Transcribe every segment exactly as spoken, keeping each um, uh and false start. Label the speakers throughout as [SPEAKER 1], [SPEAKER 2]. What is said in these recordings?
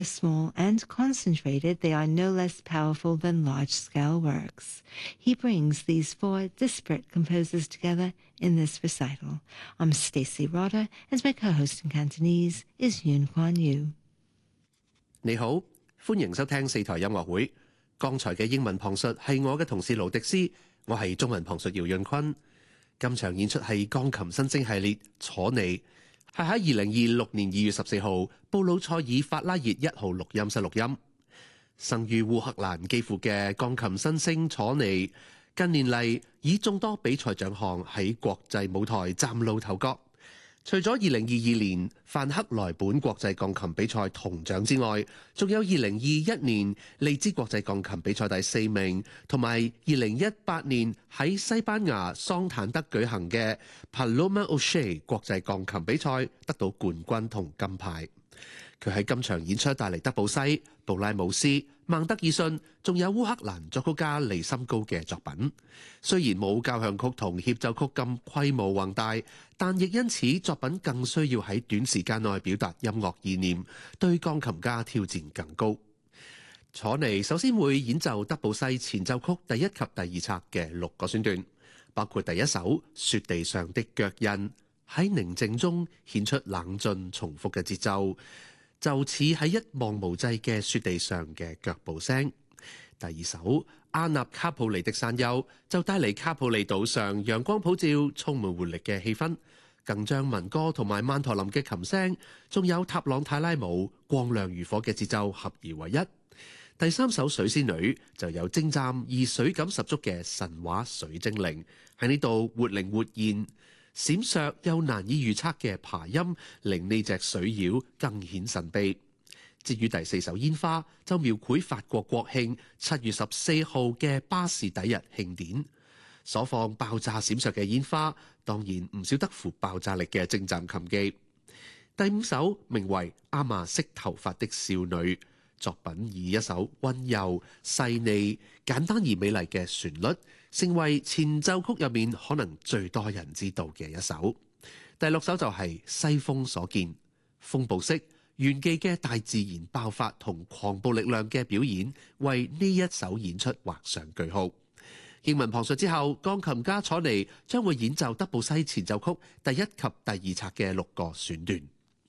[SPEAKER 1] Small and concentrated, they are no less powerful than large-scale works. He brings these four disparate composers together in this recital. I'm Stacey Rotter, and my co-host in Cantonese is Yun Kuan Yu.
[SPEAKER 2] 你好，歡迎收聽四台音樂會。剛才嘅英文旁述係我嘅同事盧迪斯，我係中文旁述姚潤坤。今場演出係鋼琴新星系列《楚尼》，係喺二零二六年二月十四號布魯塞爾法拉熱一號錄音室錄音。生於烏克蘭基輔嘅鋼琴新星楚尼，近年嚟以眾多比賽獎項喺國際舞台嶄露頭角。除咗二零二二年范克萊本國際鋼琴比賽銅獎之外，仲有二零二一年利茲國際鋼琴比賽第四名，同埋二零一八年喺西班牙桑坦德舉行嘅 Paloma O'Shea 國際鋼琴比賽得到冠軍同金牌。佢喺今場演出帶嚟德布西、布拉姆斯、孟德爾遜，仲有烏克蘭作曲家利森高嘅作品。雖然冇交響曲同協奏曲咁規模宏大，但亦因此作品更需要喺短時間內表達音樂意念，對鋼琴家挑戰更高。楚尼首先會演奏德布西前奏曲第一及第二冊嘅六個選段，包括第一首雪地上的腳印，喺寧靜中顯出冷峻重複嘅節奏，就似喺一望無際嘅雪地上嘅腳步聲。第二首阿納卡普里的山丘就帶嚟卡普里島上陽光普照、充滿活力嘅氣氛，更將民歌同埋曼陀林嘅琴聲，仲有塔朗泰拉舞光亮如火嘅節奏合而為一。第三首水仙女就有精湛而水感十足嘅神話水精靈，喺呢度活靈活現，閃爍又難以預測嘅爬音，令呢隻水妖更顯神秘。至於第四首煙花，就描繪法國國慶七月十四號嘅巴士底日慶典，所放爆炸閃爍嘅煙花，當然唔少得附爆炸力嘅精湛琴技。第五首名為阿瑪色頭髮的少女，作品以一首溫柔細膩、簡單而美麗嘅旋律，成為前奏曲入面可能最多人知道嘅一首。第六首就係西風所見，風暴式炫技嘅大自然爆發同狂暴力量嘅表演，為呢一首演出畫上句號。英文旁述之後，鋼琴家楚尼將會演奏德布西前奏曲第一及第二冊嘅六個選段。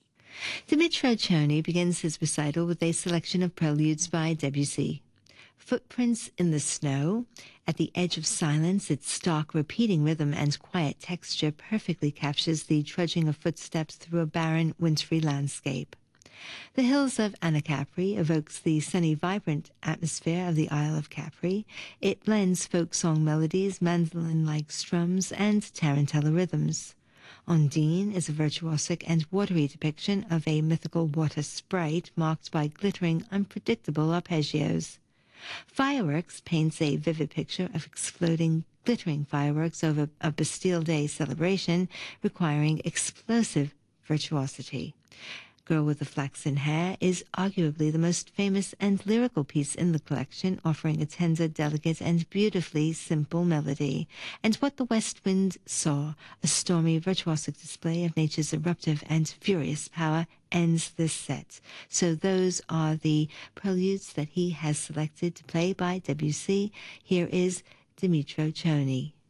[SPEAKER 1] Dmytro Chernyi begins his recital with a selection of preludes by Debussy. Footprints in the snow. At the edge of silence, its stark, repeating rhythm and quiet texture perfectly captures the trudging of footsteps through a barren, wintry landscape. The hills of Anacapri evokes the sunny, vibrant atmosphere of the Isle of Capri. It blends folk song melodies, mandolin-like strums, and tarantella rhythms. Ondine is a virtuosic and watery depiction of a mythical water sprite marked by glittering, unpredictable arpeggios. Fireworks paints a vivid picture of exploding, glittering fireworks over a Bastille Day celebration, requiring explosive virtuosity. Girl with the Flaxen Hair is arguably the most famous and lyrical piece in the collection, offering a tender, delicate, and beautifully simple melody. And What the West Wind Saw, a stormy, virtuosic display of nature's eruptive and furious power, ends this set. So those are the preludes that he has selected to play by Debussy. Here is Dmytro Chernyi.